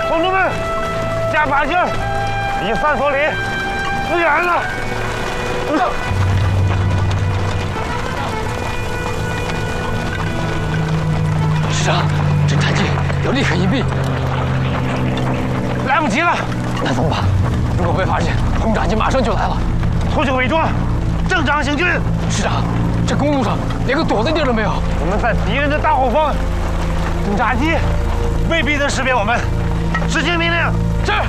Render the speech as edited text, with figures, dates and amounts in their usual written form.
同志们，加把劲儿，离三所里不远了。 师长，侦察机要立刻隐蔽， 来不及了， 那怎么办？如果被发现，轰炸机马上就来了。 脱去伪装，正常行军。 师长，这公路上连个躲的地儿都没有。 我们在敌人的大后方，侦察机未必能识别我们。执行命令。 是。